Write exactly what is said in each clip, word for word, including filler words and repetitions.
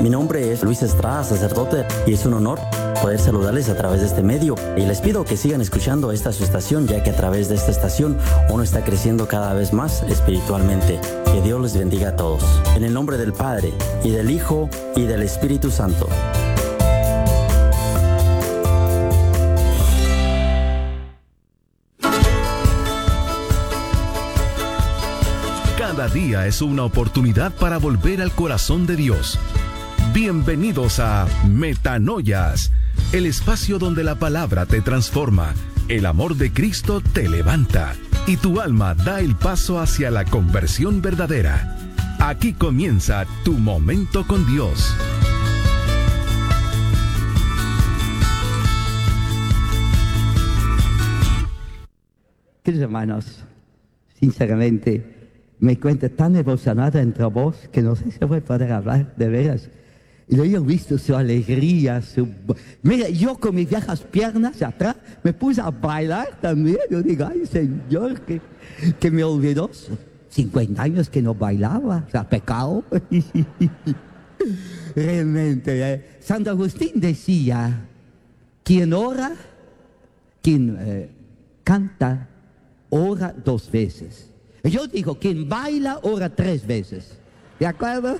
Mi nombre es Luis Estrada, sacerdote, y es un honor poder saludarles a través de este medio. Y les pido que sigan escuchando esta su estación, ya que a través de esta estación uno está creciendo cada vez más espiritualmente. Que Dios les bendiga a todos. En el nombre del Padre, y del Hijo, y del Espíritu Santo. Cada día es una oportunidad para volver al corazón de Dios. Bienvenidos a Metanoias, el espacio donde la palabra te transforma, el amor de Cristo te levanta y tu alma da el paso hacia la conversión verdadera. Aquí comienza tu momento con Dios. Queridos hermanos, sinceramente, me encuentro tan emocionada entre vos que no sé si voy a poder hablar, de veras. Y yo he visto su alegría, su... Mira, yo con mis viejas piernas atrás me puse a bailar también. Yo digo, ay, Señor, que, que me olvidó. cincuenta años que no bailaba, o sea, pecado. Realmente, eh. Santo Agustín decía, quien ora, quien eh, canta, ora dos veces. Yo digo, quien baila, ora tres veces. ¿De acuerdo?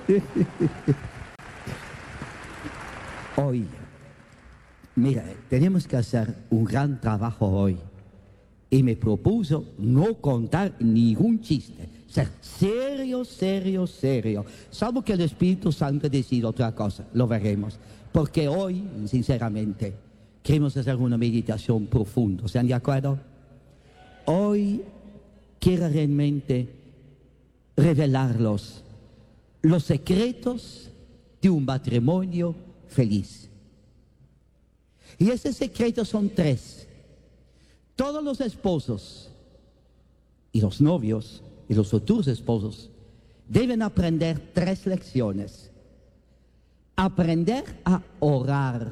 Hoy, mira, tenemos que hacer un gran trabajo hoy. Y me propuso no contar ningún chiste. Ser serio, serio, serio. Salvo que el Espíritu Santo decida otra cosa. Lo veremos. Porque hoy, sinceramente, queremos hacer una meditación profunda. ¿Están de acuerdo? Hoy quiero realmente revelarlos los secretos de un matrimonio feliz. Y esos secretos son tres. Todos los esposos y los novios y los futuros esposos deben aprender tres lecciones. Aprender a orar,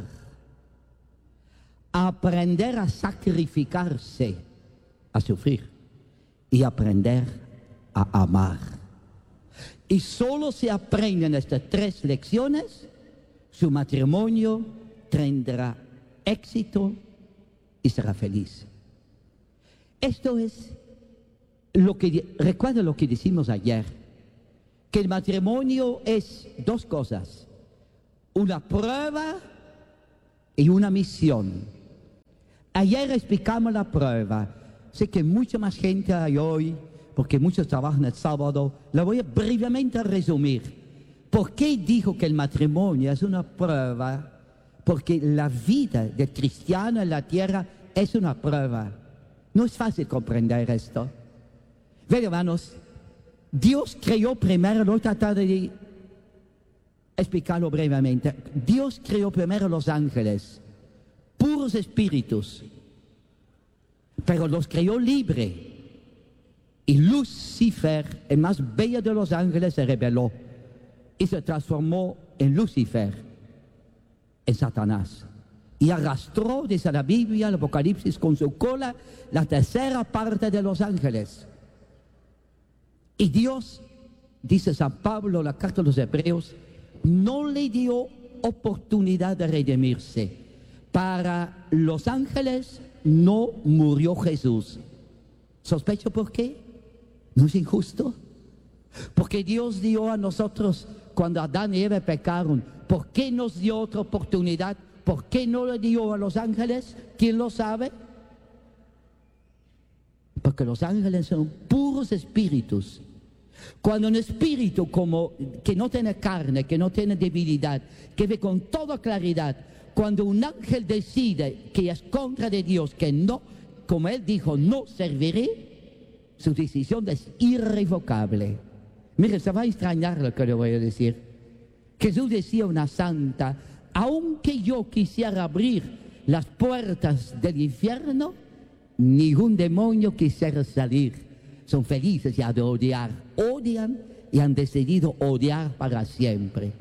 aprender a sacrificarse, a sufrir, y aprender a amar. Y solo se aprenden estas tres lecciones, su matrimonio tendrá éxito y será feliz. Esto es lo que, recuerda lo que decimos ayer, que el matrimonio es dos cosas, una prueba y una misión. Ayer explicamos la prueba. Sé que mucha más gente hay hoy, porque muchos trabajan el sábado. La voy a brevemente resumir. ¿Por qué dijo que el matrimonio es una prueba? Porque la vida del cristiano en la tierra es una prueba. No es fácil comprender esto. Ven, hermanos, Dios creó primero, voy a tratar de explicarlo brevemente. Dios creó primero los ángeles, puros espíritus, pero los creó libre. Y Lucifer, el más bello de los ángeles, se rebeló y se transformó en Lucifer, en Satanás. Y arrastró, dice la Biblia, el Apocalipsis, con su cola, la tercera parte de los ángeles. Y Dios, dice San Pablo en la carta a los Hebreos, no le dio oportunidad de redimirse. Para los ángeles no murió Jesús. ¿Sospecho por qué? ¿No es injusto? Porque Dios dio a nosotros, cuando Adán y Eva pecaron, ¿por qué nos dio otra oportunidad? ¿Por qué no le dio a los ángeles? ¿Quién lo sabe? Porque los ángeles son puros espíritus. Cuando un espíritu como que no tiene carne, que no tiene debilidad, que ve con toda claridad, cuando un ángel decide que es contra de Dios, que no, como él dijo, no serviré, su decisión es irrevocable. Mire, se va a extrañar lo que le voy a decir. Jesús decía a una santa, aunque yo quisiera abrir las puertas del infierno, ningún demonio quisiera salir. Son felices ya de odiar, odian y han decidido odiar para siempre.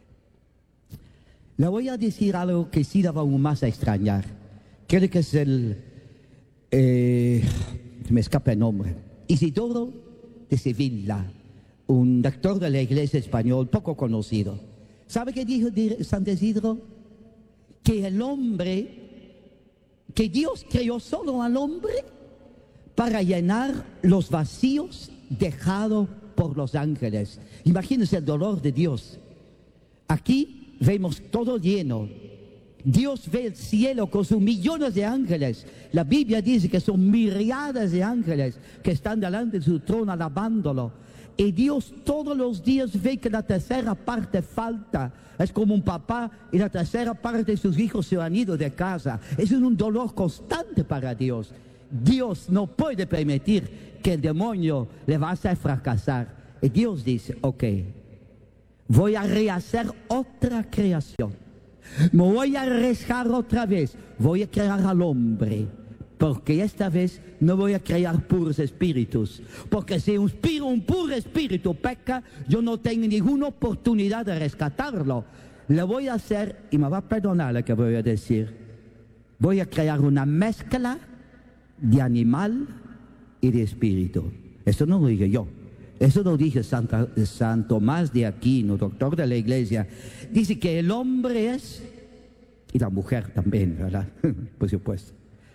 Le voy a decir algo que sí la va aún más a extrañar. Creo que es el... Eh, me escapa el nombre. Isidoro de Sevilla, un doctor de la iglesia española poco conocido. ¿Sabe qué dijo San Isidro? Que el hombre, que Dios creó solo al hombre para llenar los vacíos dejados por los ángeles. Imagínense el dolor de Dios. Aquí vemos todo lleno. Dios ve el cielo con sus millones de ángeles. La Biblia dice que son miriadas de ángeles que están delante de su trono alabándolo. Y Dios todos los días ve que la tercera parte falta. Es como un papá y la tercera parte de sus hijos se han ido de casa. Es un dolor constante para Dios. Dios no puede permitir que el demonio le va a hacer fracasar. Y Dios dice, ok, voy a rehacer otra creación. Me voy a arriesgar otra vez. Voy a crear al hombre. Porque esta vez no voy a crear puros espíritus. Porque si un, un puro espíritu peca, yo no tengo ninguna oportunidad de rescatarlo. Le voy a hacer, y me va a perdonar lo que voy a decir, voy a crear una mezcla de animal y de espíritu. Eso no lo dije yo. Eso lo dije Santa, San Tomás de Aquino, doctor de la Iglesia. Dice que el hombre es, y la mujer también, ¿verdad? Por supuesto,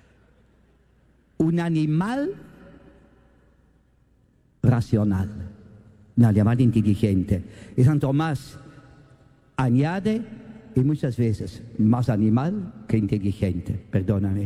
un animal racional, un animal inteligente. Y San Tomás añade, y muchas veces, más animal que inteligente, perdóname.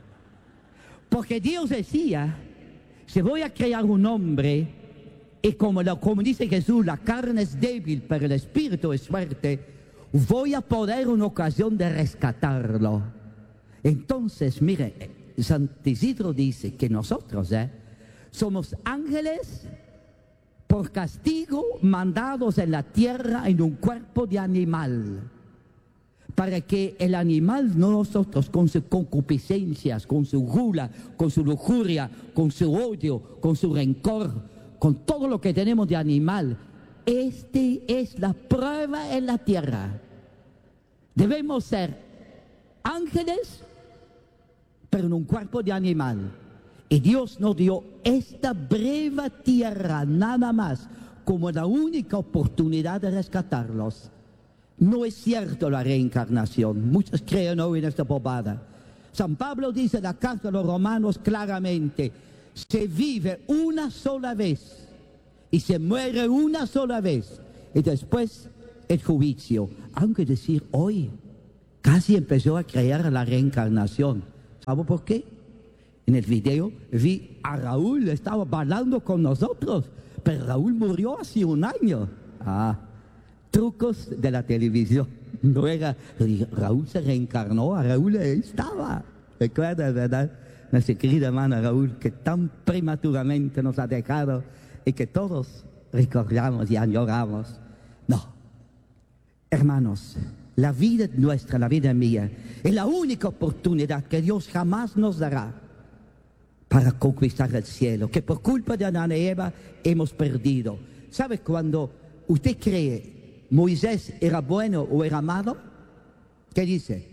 Porque Dios decía, si voy a crear un hombre, y como, lo, como dice Jesús, la carne es débil, pero el espíritu es fuerte, voy a poder una ocasión de rescatarlo. Entonces, mire, San Isidro dice que nosotros eh, somos ángeles por castigo mandados en la tierra en un cuerpo de animal, para que el animal, no nosotros, con sus concupiscencias, con su gula, con su lujuria, con su odio, con su rencor, con todo lo que tenemos de animal, este es la prueba en la tierra. Debemos ser ángeles, pero en un cuerpo de animal. Y Dios nos dio esta breve tierra nada más como la única oportunidad de rescatarlos. No es cierto la reencarnación. Muchos creen hoy en esta bobada. San Pablo dice en la carta a los romanos claramente, se vive una sola vez y se muere una sola vez y después el juicio. Aunque decir hoy casi empezó a creer la reencarnación. ¿Sabe por qué? En el video vi a Raúl, estaba bailando con nosotros, pero Raúl murió hace un año. Ah, trucos de la televisión. No era, Raúl se reencarnó, a Raúl ahí estaba. ¿Recuerdas, verdad? Nuestra querida hermana Raúl, que tan prematuramente nos ha dejado y que todos recordamos y añoramos. No, hermanos, la vida nuestra, la vida mía, es la única oportunidad que Dios jamás nos dará para conquistar el cielo, que por culpa de Adán y Eva hemos perdido. ¿Sabe cuando usted cree Moisés era bueno o era malo? ¿Qué dice?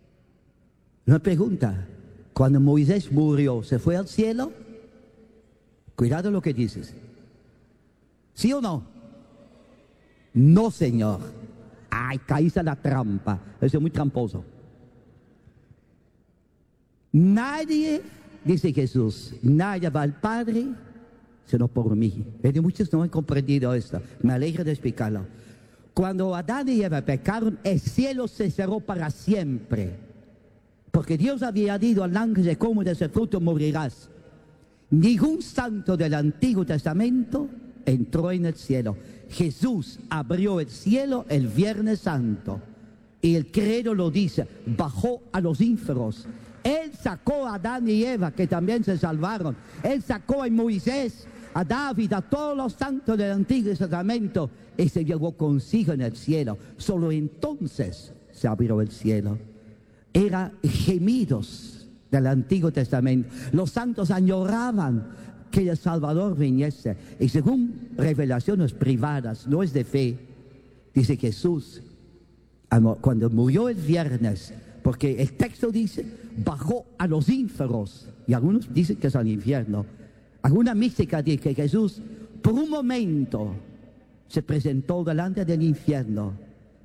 Una pregunta. Cuando Moisés murió, ¿se fue al cielo? Cuidado lo que dices. ¿Sí o no? No, Señor. Ay, caíste en la trampa. Eso es muy tramposo. Nadie, dice Jesús, nadie va al Padre sino por mí. Y muchos no han comprendido esto. Me alegra de explicarlo. Cuando Adán y Eva pecaron, el cielo se cerró para siempre. Porque Dios había dicho al ángel, si comes de ese fruto morirás. Ningún santo del Antiguo Testamento entró en el cielo. Jesús abrió el cielo el Viernes Santo. Y el credo lo dice, bajó a los ínferos. Él sacó a Adán y Eva, que también se salvaron. Él sacó a Moisés, a David, a todos los santos del Antiguo Testamento. Y se llevó consigo en el cielo. Solo entonces se abrió el cielo. Eran gemidos del Antiguo Testamento. Los santos añoraban que el Salvador viniese. Y según revelaciones privadas, no es de fe, dice Jesús, cuando murió el viernes, porque el texto dice, bajó a los ínferos. Y algunos dicen que es al infierno. Alguna mística dice que Jesús, por un momento, se presentó delante del infierno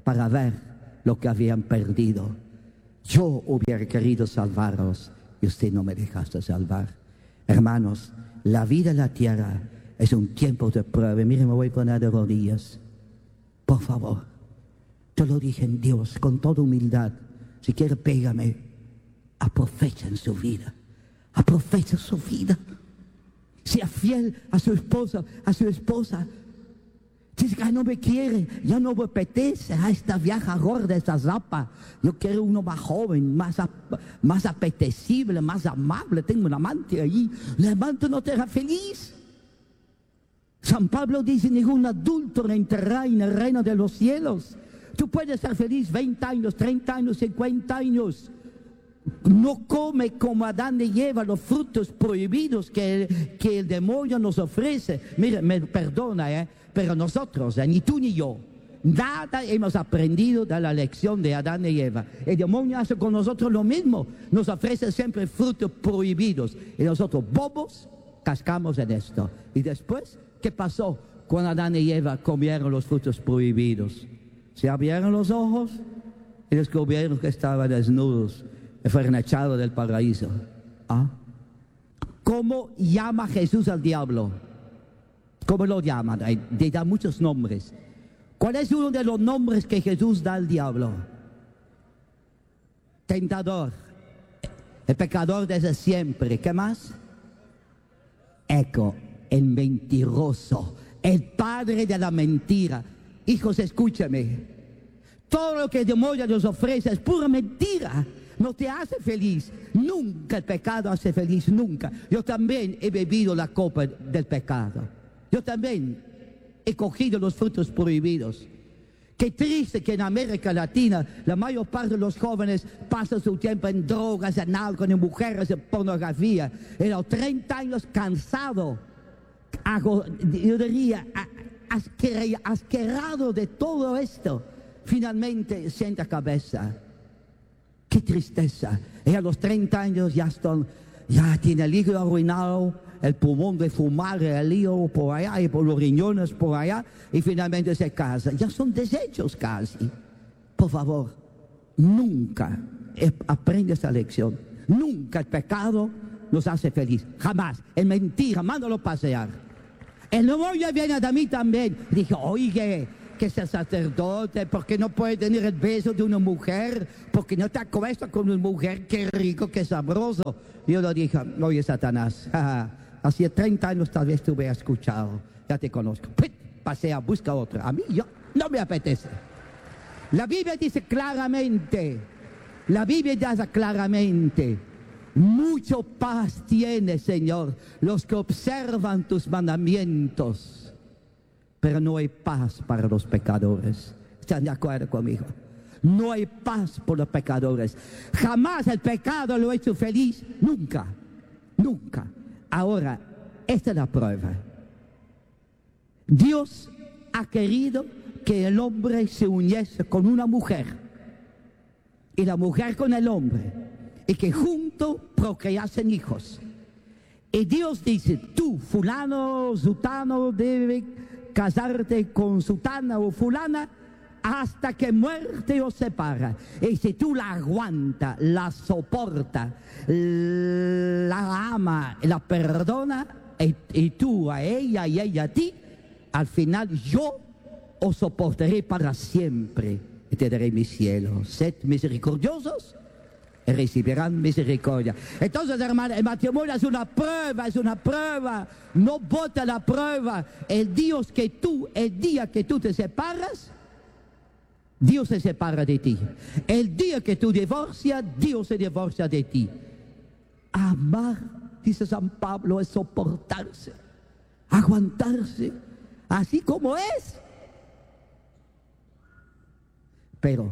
para ver lo que habían perdido. Yo hubiera querido salvaros y usted no me dejaste salvar. Hermanos, la vida en la tierra es un tiempo de prueba. Miren, me voy a poner de rodillas. Por favor, te lo dije en Dios, con toda humildad. Si quiere, pégame. Aprovechen su vida. Aprovechen su vida. Sea fiel a su esposa, a su esposa. Dice que no me quiere, ya no me apetece a esta vieja gorda, esta zapa. Yo quiero uno más joven, más, más apetecible, más amable. Tengo un amante allí. El amante no te hará feliz. San Pablo dice: ningún adúltero entrará en el reino de los cielos. Tú puedes ser feliz veinte años, treinta años, cincuenta años. No come como Adán y Eva los frutos prohibidos que, que el demonio nos ofrece. Mire, me perdona, ¿eh? Pero nosotros, ¿eh? Ni tú ni yo, nada hemos aprendido de la lección de Adán y Eva. El demonio hace con nosotros lo mismo. Nos ofrece siempre frutos prohibidos. Y nosotros, bobos, cascamos en esto. Y después, ¿qué pasó cuando Adán y Eva comieron los frutos prohibidos? Se abrieron los ojos y descubrieron que estaban desnudos. Fueron echados del paraíso. ¿Ah? ¿Cómo llama Jesús al diablo? ¿Cómo lo llama? Le da muchos nombres. ¿Cuál es uno de los nombres que Jesús da al diablo? Tentador. El pecador desde siempre. ¿Qué más? Eco, el mentiroso. El padre de la mentira. Hijos, escúchame. Todo lo que el demonio nos ofrece es pura mentira. No te hace feliz. Nunca el pecado hace feliz, nunca. Yo también he bebido la copa del pecado. Yo también he cogido los frutos prohibidos. Qué triste que en América Latina la mayor parte de los jóvenes pasan su tiempo en drogas, en alcohol, en mujeres, en pornografía. En los treinta años cansado, hago, yo diría, asquer, asquerado de todo esto, finalmente sienta cabeza. Qué tristeza. Y a los treinta años ya están, ya tiene el hígado arruinado, el pulmón de fumar, el hígado por allá y por los riñones por allá, y finalmente se casa. Ya son desechos casi. Por favor, nunca aprende esta lección. Nunca el pecado nos hace feliz. Jamás. Es mentira. Mándalo pasear. El demonio viene a mí también. Dije, oye, que es el sacerdote, porque no puede tener el beso de una mujer, porque no te acuestas con una mujer, qué rico, qué sabroso. Yo le dije, oye, Satanás, hace treinta años tal vez te hubiera escuchado, ya te conozco. Pasea, busca otra. A mí yo, no me apetece. La Biblia dice claramente, la Biblia dice claramente, mucho paz tiene, Señor, los que observan tus mandamientos. Pero no hay paz para los pecadores. ¿Están de acuerdo conmigo? No hay paz por los pecadores. Jamás el pecado lo ha hecho feliz. Nunca. Nunca. Ahora, esta es la prueba. Dios ha querido que el hombre se uniese con una mujer. Y la mujer con el hombre. Y que juntos procreasen hijos. Y Dios dice, tú, fulano, sutano, debe casarte con sutana o fulana hasta que muerte os separa. Y si tú la aguantas, la soportas, la ama, la perdona, y, y tú a ella y ella a ti, al final yo os soportaré para siempre y te daré mi cielo. Sed misericordiosos y recibirán misericordia. Entonces, hermano, el matrimonio es una prueba, es una prueba. No bota la prueba. El Dios que tú, el día que tú te separas, Dios se separa de ti. El día que tú divorcias, Dios se divorcia de ti. Amar, dice San Pablo, es soportarse, aguantarse, así como es. Pero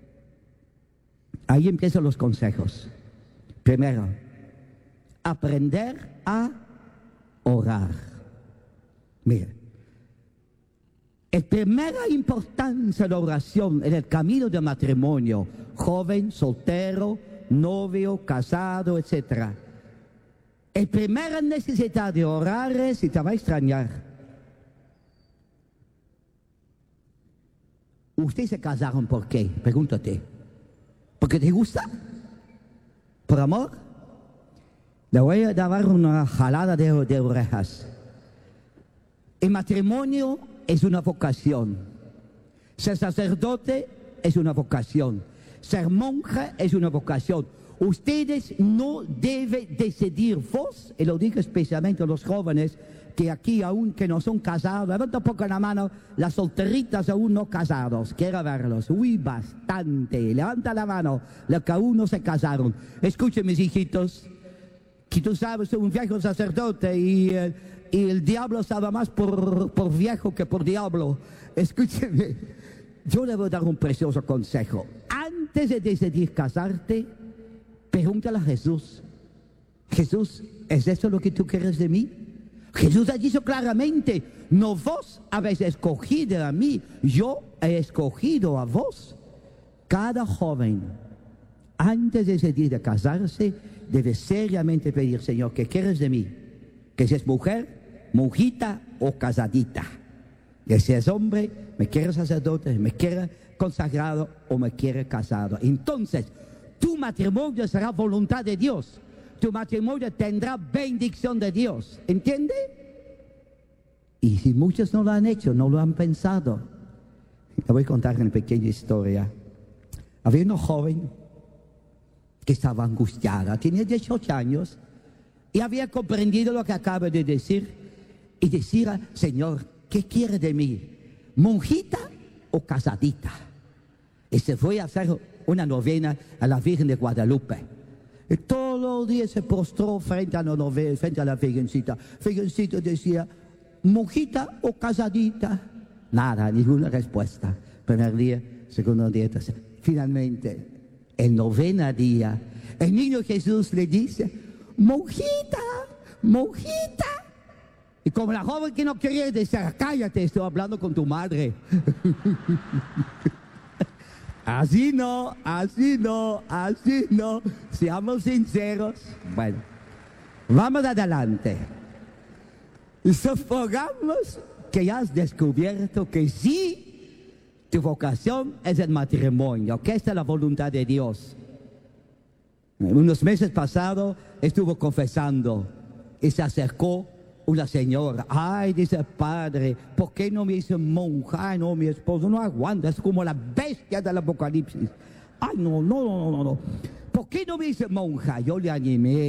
ahí empiezan los consejos. Primero, aprender a orar. Mire, la primera importancia de la oración en el camino del matrimonio, joven, soltero, novio, casado, etcétera. La primera necesidad de orar es, y te va a extrañar, ¿Ustedes se casaron por qué? Pregúntate. ¿Porque te gusta? ¿Por amor? Le voy a dar una jalada de, de orejas. El matrimonio es una vocación. Ser sacerdote es una vocación. Ser monja es una vocación. Ustedes no deben decidir vos, y lo digo especialmente a los jóvenes que aquí aún que no son casados, levanta un poco la mano, las solteritas aún no casados, quiero verlos, uy, bastante, levanta la mano, los que aún no se casaron. Escuchen mis hijitos, que tú sabes, soy un viejo sacerdote y, eh, y el diablo sabe más por, por viejo que por diablo. Escúcheme, yo le voy a dar un precioso consejo. Antes de decidir casarte, pregúntale a Jesús. Jesús, ¿es eso lo que tú quieres de mí? Jesús ha dicho claramente, no vos habéis escogido a mí, yo he escogido a vos. Cada joven, antes de decidir de casarse, debe seriamente pedir, Señor, ¿qué quieres de mí? Que seas mujer, monjita o casadita. Que seas hombre, me quieres sacerdote, me quieres consagrado o me quieres casado. Entonces, tu matrimonio será voluntad de Dios. Tu matrimonio tendrá bendición de Dios. ¿Entiende? Y si muchos no lo han hecho, no lo han pensado. Le voy a contar una pequeña historia. Había una joven que estaba angustiada. Tenía dieciocho años y había comprendido lo que acabo de decir. Y decía, Señor, ¿qué quiere de mí? ¿Monjita o casadita? Y se fue a hacer una novena a la Virgen de Guadalupe. Y todos los días se postró frente a la novena, frente a la Virgencita. Virgencita decía, ¿monjita o casadita? Nada, ninguna respuesta. Primer día, segundo día, tercer. Finalmente, el novena día, el niño Jesús le dice, monjita, monjita. Y como la joven que no quería decir, cállate, estoy hablando con tu madre. Así no, así no, así no. Seamos sinceros. Bueno, vamos adelante. Supongamos que ya has descubierto que sí, tu vocación es el matrimonio, que esta es la voluntad de Dios. Unos meses pasados estuvo confesando y se acercó una señora. Ay, dice, padre, ¿por qué no me dice monja? Ay, no, mi esposo no aguanta, es como la bestia del Apocalipsis. Ay, no, no, no, no, no. ¿Por qué no me dice monja? Yo le animé.